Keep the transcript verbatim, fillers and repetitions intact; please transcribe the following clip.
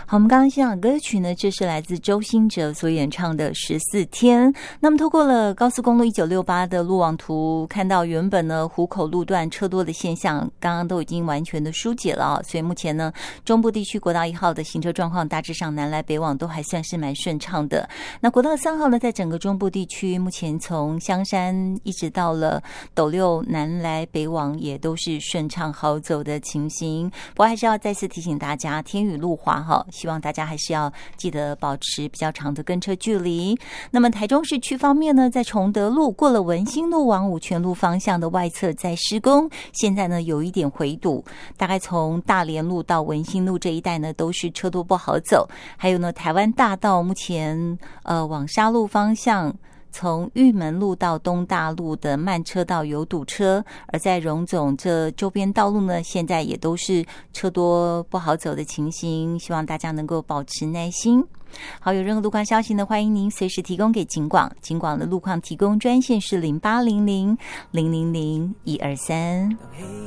好，我们刚刚欣赏歌曲呢，这是来自周兴哲所演唱的《十四天》。那么透过了高速公路一九六八的路网图，看到原本呢湖口路段车多的现象，刚刚都已经完全的疏解了啊。所以目前呢，中部地区国道一号的行车状况大致上南来北往都还算是蛮顺畅的。那国道三号呢，在整个中部地区，目前从香山一直到了斗六南来北往也都是顺畅好走的情形。不过还是要再次提醒大家，天雨路滑哈，希望大家还是要记得保持比较长的跟车距离。那么台中市区方面呢，在崇德路过了文心路往五权路方向的外侧在施工，现在呢有一点回堵，大概从大连路到文心路这一带呢都是车多不好走。还有呢台湾大道目前呃往沙鹿方向，从玉门路到东大路的慢车道有堵车，而在荣总这周边道路呢，现在也都是车多不好走的情形，希望大家能够保持耐心。好，有任何路况消息呢，欢迎您随时提供给警广，警广的路况提供专线是零八零零零零零一二三。